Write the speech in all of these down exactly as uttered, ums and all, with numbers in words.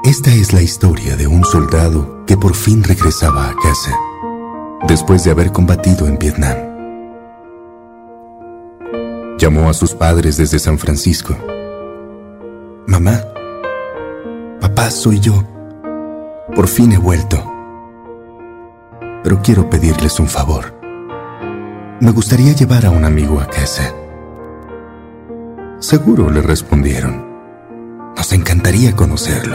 Esta es la historia de un soldado que por fin regresaba a casa, después de haber combatido en Vietnam. Llamó a sus padres desde San Francisco. Mamá, papá, soy yo. Por fin he vuelto. Pero quiero pedirles un favor. Me gustaría llevar a un amigo a casa. Seguro, le respondieron. Nos encantaría conocerlo.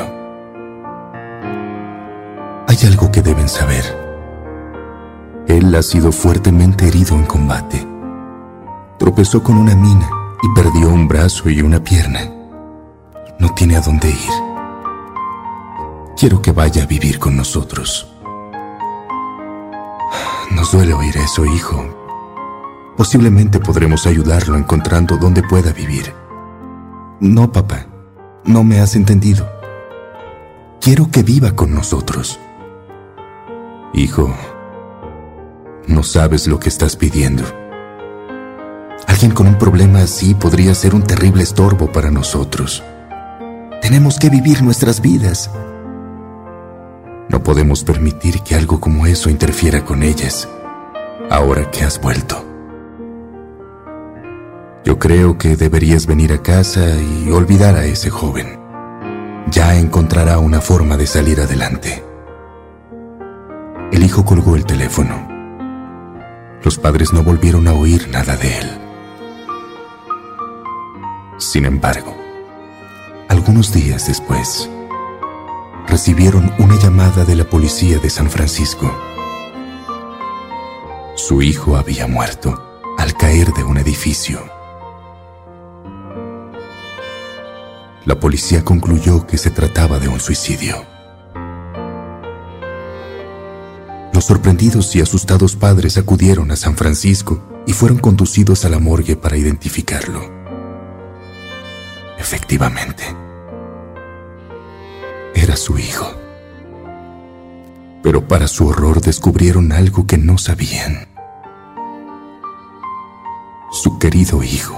Hay algo que deben saber. Él ha sido fuertemente herido en combate. Tropezó con una mina y perdió un brazo y una pierna. No tiene a dónde ir. Quiero que vaya a vivir con nosotros. Nos duele oír eso, hijo. Posiblemente podremos ayudarlo encontrando dónde pueda vivir. No, papá, no me has entendido. Quiero que viva con nosotros. Hijo, no sabes lo que estás pidiendo. Alguien con un problema así podría ser un terrible estorbo para nosotros. Tenemos que vivir nuestras vidas. No podemos permitir que algo como eso interfiera con ellas, ahora que has vuelto. Yo creo que deberías venir a casa y olvidar a ese joven. Ya encontrará una forma de salir adelante. El hijo colgó el teléfono. Los padres no volvieron a oír nada de él. Sin embargo, algunos días después, recibieron una llamada de la policía de San Francisco. Su hijo había muerto al caer de un edificio. La policía concluyó que se trataba de un suicidio. Los sorprendidos y asustados padres acudieron a San Francisco y fueron conducidos a la morgue para identificarlo. Efectivamente, era su hijo. Pero para su horror descubrieron algo que no sabían. Su querido hijo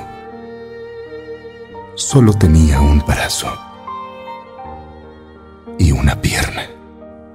solo tenía un brazo y una pierna.